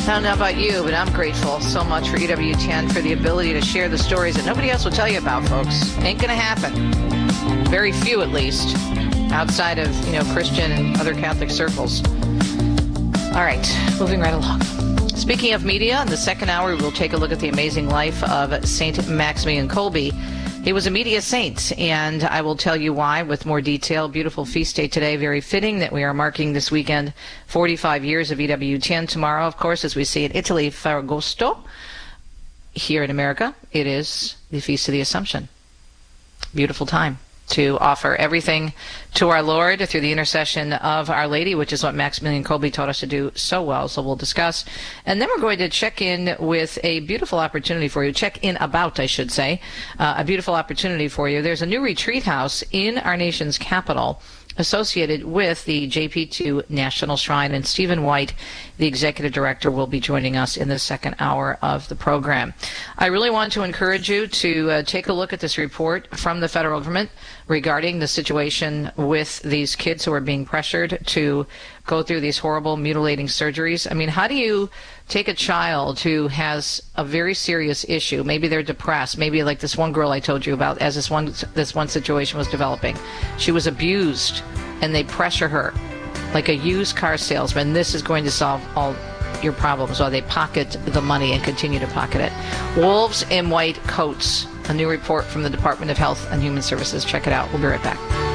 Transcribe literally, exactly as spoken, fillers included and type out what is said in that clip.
I don't know about you, but I'm grateful so much for E W ten for the ability to share the stories that nobody else will tell you about, folks. Ain't going to happen. Very few, at least, outside of, you know, Christian and other Catholic circles. All right, moving right along. Speaking of media, in the second hour, we'll take a look at the amazing life of Saint Maximilian Kolbe. He was a media saint, and I will tell you why with more detail. Beautiful feast day today. Very fitting that we are marking this weekend forty-five years of E W ten. Tomorrow, of course, as we see in Italy, Ferragosto. Here in America, it is the Feast of the Assumption. Beautiful time to offer everything to our Lord through the intercession of Our Lady, which is what Maximilian Kolbe taught us to do so well. So we'll discuss. And then we're going to check in with a beautiful opportunity for you. Check in about, I should say, uh, a beautiful opportunity for you. There's a new retreat house in our nation's capital associated with the J P two National Shrine, and Stephen White, the executive director, will be joining us in the second hour of the program. I really want to encourage you to uh, take a look at this report from the federal government regarding the situation with these kids who are being pressured to go through these horrible, mutilating surgeries. I mean, how do you take a child who has a very serious issue? Maybe they're depressed. Maybe like this one girl I told you about, as this one this one situation was developing. She was abused, and they pressure her like a used car salesman. This is going to solve all your problems, while they pocket the money and continue to pocket it. Wolves in white coats. A new report from the Department of Health and Human Services. Check it out. We'll be right back.